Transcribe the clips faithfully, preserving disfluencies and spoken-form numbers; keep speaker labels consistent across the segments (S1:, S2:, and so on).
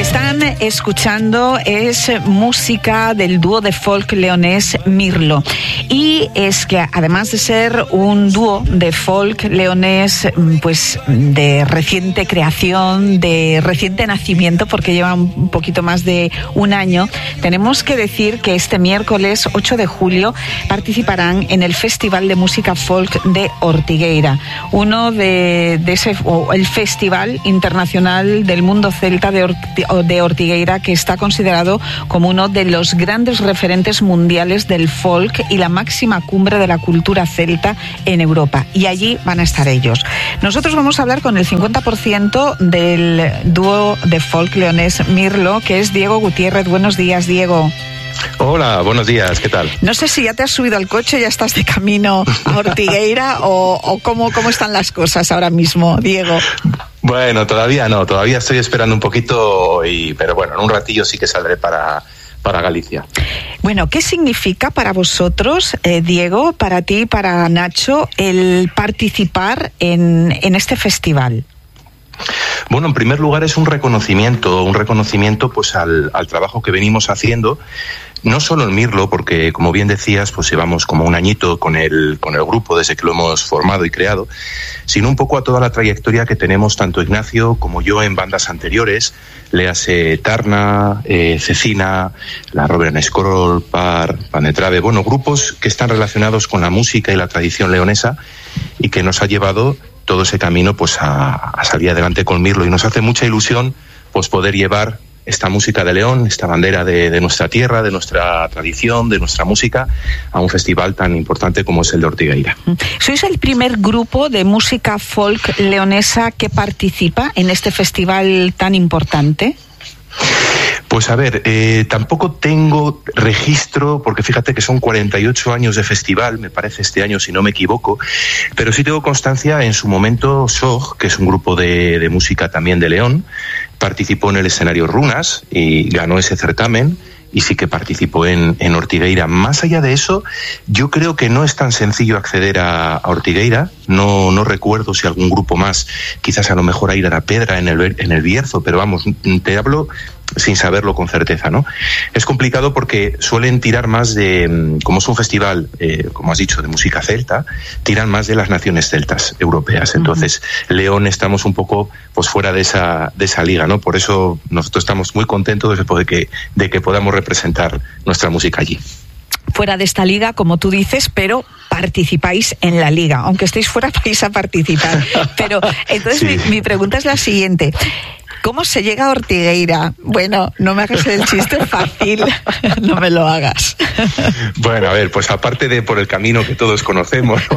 S1: Están escuchando es música del dúo de folk leonés Mirlo. Y es que además de ser un dúo de folk leonés pues de reciente creación, de reciente nacimiento, porque lleva un poquito más de un año, tenemos que decir que este miércoles ocho de julio participarán en el Festival de Música Folk de Ortigueira, uno de, de ese, o el Festival Internacional del Mundo Celta de Ortigueira, de Ortigueira, que está considerado como uno de los grandes referentes mundiales del folk y la máxima cumbre de la cultura celta en Europa. Y allí van a estar ellos. Nosotros vamos a hablar con el cincuenta por ciento del dúo de folk leonés Mirlo, que es Diego Gutiérrez. Buenos días, Diego.
S2: Hola, buenos días, ¿qué tal?
S1: No sé si ya te has subido al coche, ya estás de camino a Ortigueira o, o cómo, cómo están las cosas ahora mismo, Diego.
S2: Bueno, todavía no, todavía estoy esperando un poquito, y, pero bueno, en un ratillo sí que saldré para, para Galicia.
S1: Bueno, ¿qué significa para vosotros, eh, Diego, para ti, para Nacho, el participar en, en este festival?
S2: Bueno, en primer lugar es un reconocimiento, un reconocimiento pues al, al trabajo que venimos haciendo, no solo en Mirlo, porque como bien decías, pues llevamos como un añito con el, con el grupo desde que lo hemos formado y creado, sino un poco a toda la trayectoria que tenemos tanto Ignacio como yo en bandas anteriores, léase Tarna, eh, Cecina, la Robert Scroll, Par, Panetrave, bueno, grupos que están relacionados con la música y la tradición leonesa y que nos ha llevado todo ese camino pues a, a salir adelante con Mirlo, y nos hace mucha ilusión pues poder llevar esta música de León, esta bandera de, de nuestra tierra, de nuestra tradición, de nuestra música, a un festival tan importante como es el de Ortigueira.
S1: ¿Sois el primer grupo de música folk leonesa que participa en este festival tan importante?
S2: Pues a ver, eh, tampoco tengo registro, porque fíjate que son cuarenta y ocho años de festival, me parece este año si no me equivoco, pero sí tengo constancia en su momento S O G, que es un grupo de, de música también de León, participó en el escenario Runas y ganó ese certamen, y sí que participó en, en Ortigueira. Más allá de eso, yo creo que no es tan sencillo acceder a, a Ortigueira. No, no recuerdo si algún grupo más, quizás a lo mejor a ir a la Pedra en el, en el Bierzo, pero vamos, te hablo sin saberlo con certeza, ¿no? Es complicado porque suelen tirar más de, como es un festival, eh, como has dicho, de música celta, tiran más de las naciones celtas europeas. Entonces, uh-huh. León estamos un poco pues fuera de esa, de esa liga, ¿no? Por eso nosotros estamos muy contentos de que, de que podamos representar nuestra música allí.
S1: Fuera de esta liga, como tú dices, pero participáis en la liga. Aunque estéis fuera, vais a participar. Pero entonces sí. mi, mi pregunta es la siguiente. ¿Cómo se llega a Ortigueira? Bueno, no me hagas el chiste fácil, no me lo hagas.
S2: Bueno, a ver, pues aparte de por el camino que todos conocemos, ¿no?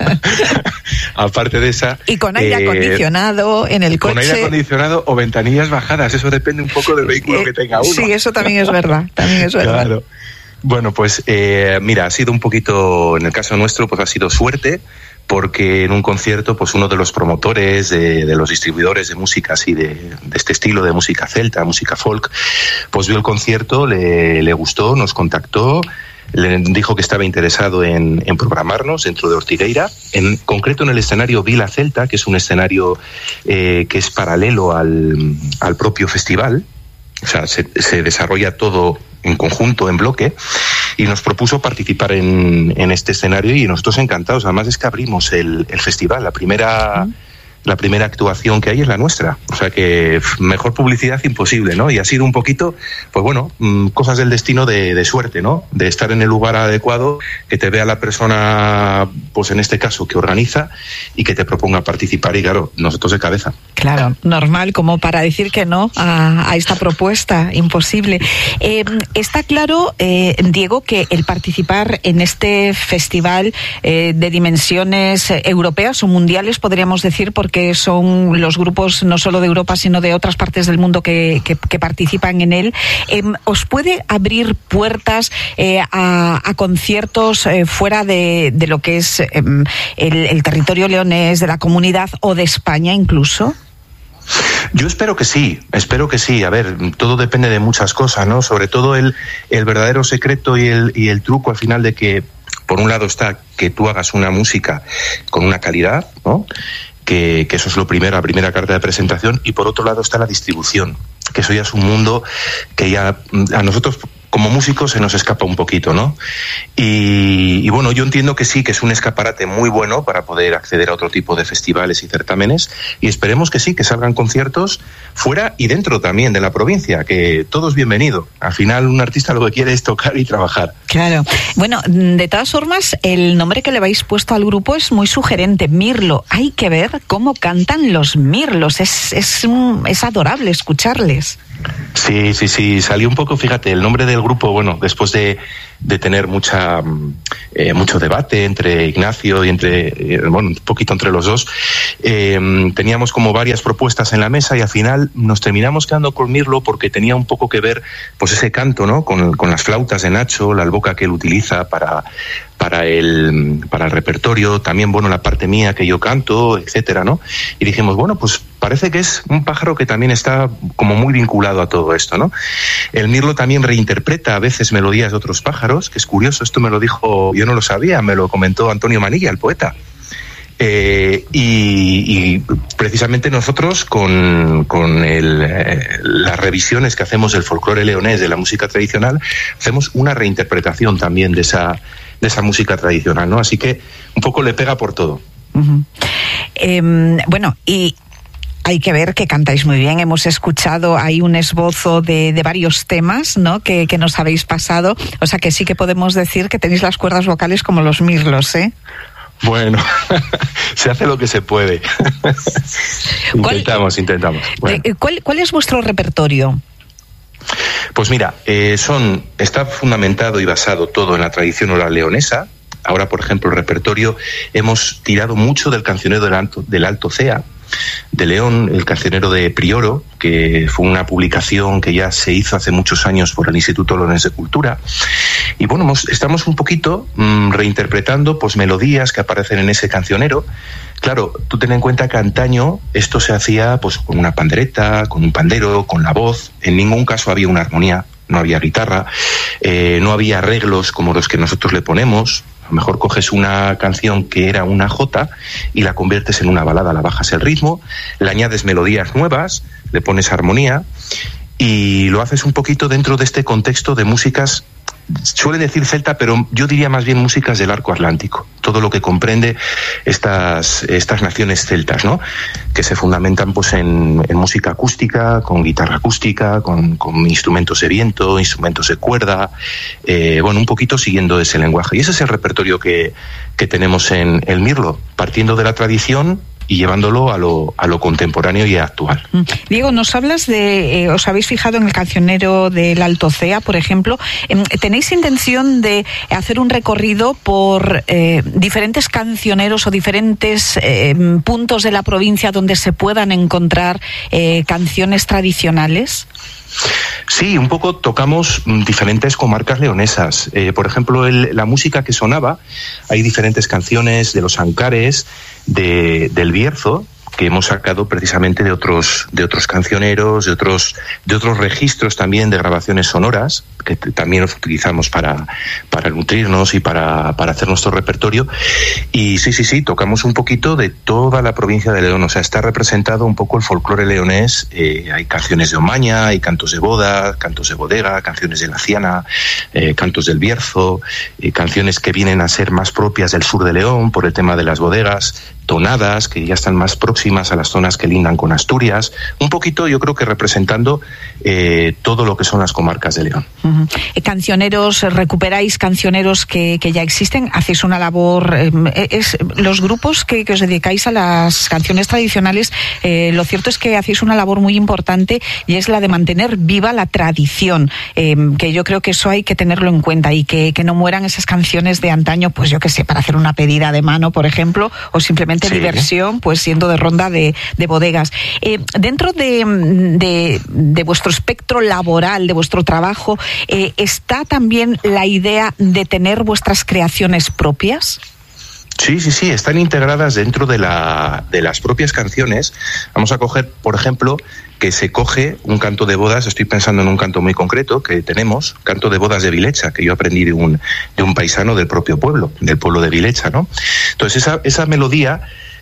S2: Aparte de esa...
S1: Y con aire eh, acondicionado en el coche.
S2: Con aire acondicionado o ventanillas bajadas, eso depende un poco del vehículo eh, que tenga uno.
S1: Sí, eso también es verdad, también es verdad.
S2: Claro. Bueno, pues eh, mira, ha sido un poquito, en el caso nuestro, pues ha sido suerte, porque en un concierto, pues uno de los promotores, de, de los distribuidores de música así de, de este estilo, de música celta, música folk, pues vio el concierto, le, le gustó, nos contactó, le dijo que estaba interesado en, en programarnos dentro de Ortigueira, en concreto en el escenario Vila Celta, que es un escenario eh, que es paralelo al, al propio festival. O sea, se, se desarrolla todo en conjunto, en bloque, y nos propuso participar en, en este escenario, y nosotros encantados. Además es que abrimos el, el festival, la primera... ¿Mm? La primera actuación que hay es la nuestra, o sea que mejor publicidad imposible, ¿no? Y ha sido un poquito, pues bueno, cosas del destino de, de suerte, ¿no? De estar en el lugar adecuado, que te vea la persona, pues en este caso, que organiza y que te proponga participar, y claro, nosotros de cabeza.
S1: Claro, normal, como para decir que no a, a esta propuesta, imposible. Eh, está claro, eh, Diego, que el participar en este festival eh, de dimensiones europeas o mundiales, podríamos decir, porque que son los grupos no solo de Europa, sino de otras partes del mundo que, que, que participan en él, eh, ¿os puede abrir puertas eh, a, a conciertos eh, fuera de, de lo que es eh, el, el territorio leonés, de la comunidad o de España incluso?
S2: Yo espero que sí, espero que sí. A ver, todo depende de muchas cosas, ¿no? Sobre todo el, el verdadero secreto y el, y el truco al final de que, por un lado está que tú hagas una música con una calidad, ¿no? Que, que eso es lo primero, la primera carta de presentación, y por otro lado está la distribución. que eso ya es un mundo que ya a nosotros como músicos se nos escapa un poquito, ¿no? Y, y bueno, yo entiendo que sí, que es un escaparate muy bueno para poder acceder a otro tipo de festivales y certámenes, y esperemos que sí, que salgan conciertos fuera y dentro también de la provincia, que todo es bienvenido. Al final un artista lo que quiere es tocar y trabajar.
S1: Claro. Bueno, de todas formas, el nombre que le habéis puesto al grupo es muy sugerente, Mirlo. Hay que ver cómo cantan los mirlos, es, es, es adorable escucharles.
S2: Sí, sí, sí, salió un poco, fíjate, el nombre del grupo, bueno, después de, de tener mucha eh, mucho debate entre Ignacio y entre, eh, bueno, un poquito entre los dos, eh, teníamos como varias propuestas en la mesa y al final nos terminamos quedando con Mirlo porque tenía un poco que ver, pues ese canto, ¿no?, con, con las flautas de Nacho, la alboca que él utiliza para... para el para el repertorio, también, bueno, la parte mía que yo canto, etcétera, ¿no? Y dijimos, bueno, pues parece que es un pájaro que también está como muy vinculado a todo esto, ¿no? El mirlo también reinterpreta a veces melodías de otros pájaros, que es curioso, esto me lo dijo, yo no lo sabía, me lo comentó Antonio Manilla, el poeta. Eh, y, y precisamente nosotros con, con el, eh, las revisiones que hacemos del folclore leonés, de la música tradicional, hacemos una reinterpretación también de esa de esa música tradicional, ¿no? Así que un poco le pega por todo.
S1: Uh-huh. Eh, bueno, y hay que ver que cantáis muy bien. Hemos escuchado ahí un esbozo de, de varios temas, ¿no?, que, que nos habéis pasado. O sea que sí que podemos decir que tenéis las cuerdas vocales como los mirlos, ¿eh?
S2: Bueno, se hace lo que se puede. intentamos, intentamos. Bueno.
S1: ¿Cuál, ¿Cuál es vuestro repertorio?
S2: Pues mira, eh, son está fundamentado y basado todo en la tradición oral leonesa. Ahora, por ejemplo, el repertorio hemos tirado mucho del cancionero del Alto, del Alto Cea, de León, el cancionero de Prioro, que fue una publicación que ya se hizo hace muchos años por el Instituto Leonés de Cultura. Y bueno, hemos, estamos un poquito mmm, reinterpretando pues melodías que aparecen en ese cancionero. Claro, tú ten en cuenta que antaño esto se hacía pues con una pandereta, con un pandero, con la voz. En ningún caso había una armonía, no había guitarra, eh, no había arreglos como los que nosotros le ponemos. A lo mejor coges una canción que era una jota y la conviertes en una balada, la bajas el ritmo, le añades melodías nuevas, le pones armonía y lo haces un poquito dentro de este contexto de músicas, suele decir celta, pero yo diría más bien músicas del arco atlántico, todo lo que comprende estas, estas naciones celtas, ¿no?, que se fundamentan pues en, en música acústica, con guitarra acústica, con, con instrumentos de viento, instrumentos de cuerda, eh, bueno, un poquito siguiendo ese lenguaje. Y ese es el repertorio que, que tenemos en el mirlo, partiendo de la tradición y llevándolo a lo, a lo contemporáneo y actual.
S1: Diego, nos hablas de, eh, os habéis fijado en el cancionero del Alto Cea, por ejemplo. ¿Tenéis intención de hacer un recorrido por eh, diferentes cancioneros o diferentes eh, puntos de la provincia donde se puedan encontrar eh, canciones tradicionales?
S2: Sí, un poco tocamos diferentes comarcas leonesas. Eh, por ejemplo, el, la música que sonaba, hay diferentes canciones de los Ancares, de, del Bierzo, que hemos sacado precisamente de otros de otros cancioneros, de otros de otros registros también de grabaciones sonoras que t- también los utilizamos para para nutrirnos y para para hacer nuestro repertorio. Y sí, sí, sí, tocamos un poquito de toda la provincia de León, o sea, está representado un poco el folclore leonés. Eh, hay canciones de Omaña, hay cantos de boda, cantos de bodega, canciones de la Ciana, eh, cantos del Bierzo, eh, canciones que vienen a ser más propias del sur de León por el tema de las bodegas, tonadas que ya están más próximas a las zonas que lindan con Asturias, un poquito yo creo que representando eh, todo lo que son las comarcas de León.
S1: Uh-huh. Cancioneros, recuperáis cancioneros que, que ya existen, hacéis una labor, eh, es, los grupos que, que os dedicáis a las canciones tradicionales, eh, lo cierto es que hacéis una labor muy importante y es la de mantener viva la tradición, eh, que yo creo que eso hay que tenerlo en cuenta y que, que no mueran esas canciones de antaño, pues yo qué sé, para hacer una pedida de mano, por ejemplo, o simplemente sí. diversión, pues siendo de ronda de, de bodegas. Eh, dentro de, de, de vuestro espectro laboral, de vuestro trabajo, eh, ¿está también la idea de tener vuestras creaciones propias?
S2: Sí, sí, sí, están integradas dentro de, la, de las propias canciones. Vamos a coger, por ejemplo, que se coge un canto de bodas, estoy pensando en un canto muy concreto que tenemos, canto de bodas de Vilecha, que yo aprendí de un, de un paisano del propio pueblo, del pueblo de Vilecha, ¿no? Entonces esa, esa melodía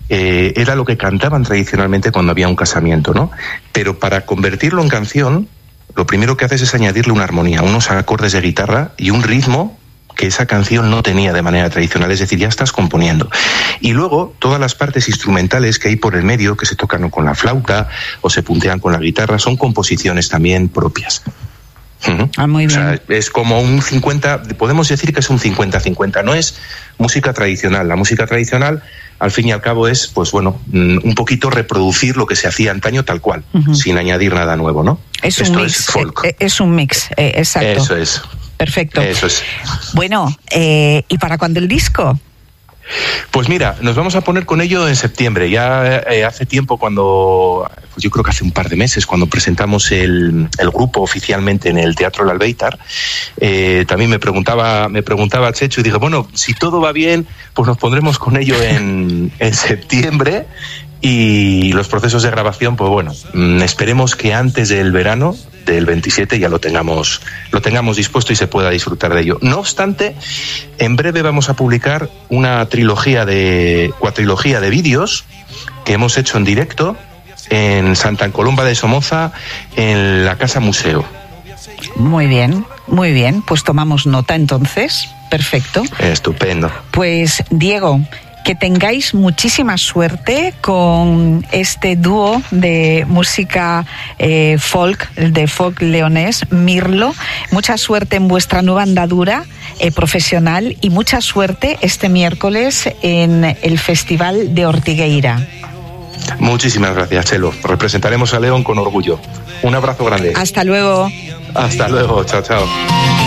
S2: eh, era lo que cantaban tradicionalmente cuando había un casamiento, ¿no? Pero para convertirlo en canción, lo primero que haces es añadirle una armonía, unos acordes de guitarra y un ritmo que esa canción no tenía de manera tradicional, es decir, ya estás componiendo. Y luego, todas las partes instrumentales que hay por el medio, que se tocan con la flauta o se puntean con la guitarra, son composiciones también propias. Uh-huh.
S1: Ah, muy bien.
S2: O sea, es como un cincuenta, podemos decir que es un cincuenta cincuenta, no es música tradicional. La música tradicional, al fin y al cabo, es, pues bueno, un poquito reproducir lo que se hacía antaño tal cual, uh-huh, sin añadir nada nuevo, ¿no?
S1: Es
S2: Esto
S1: un mix,
S2: es folk.
S1: Es, es un mix, eh, exacto.
S2: Eso es.
S1: Perfecto.
S2: Eso es.
S1: Bueno, eh, ¿y para cuándo el disco?
S2: Pues mira, nos vamos a poner con ello en septiembre. Ya eh, hace tiempo cuando, pues yo creo que hace un par de meses, cuando presentamos el, el grupo oficialmente en el Teatro El Albéitar, eh, también me preguntaba, me preguntaba Checho y dije, bueno, si todo va bien, pues nos pondremos con ello en, en septiembre. Y los procesos de grabación, pues bueno, esperemos que antes del verano del veintisiete ya lo tengamos, lo tengamos dispuesto y se pueda disfrutar de ello. No obstante, en breve vamos a publicar una trilogía de, cuatrilogía de vídeos que hemos hecho en directo en Santa Colomba de Somoza, en la Casa Museo.
S1: Muy bien, muy bien. Pues tomamos nota entonces. Perfecto.
S2: Estupendo.
S1: Pues Diego, que tengáis muchísima suerte con este dúo de música eh, folk, de folk leonés, Mirlo. Mucha suerte en vuestra nueva andadura eh, profesional y mucha suerte este miércoles en el Festival de Ortigueira.
S2: Muchísimas gracias, Chelo. Representaremos a León con orgullo. Un abrazo grande.
S1: Hasta luego.
S2: Hasta luego. Chao, chao.